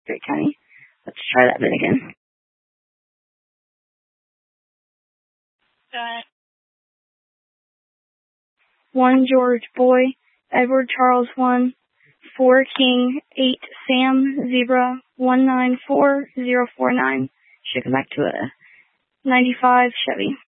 Great County. Let's try that bit again. Got it. 1 George Boy, Edward Charles 1, 4 King, 8 Sam, Zebra, 194049. Should come back to a 95 Chevy.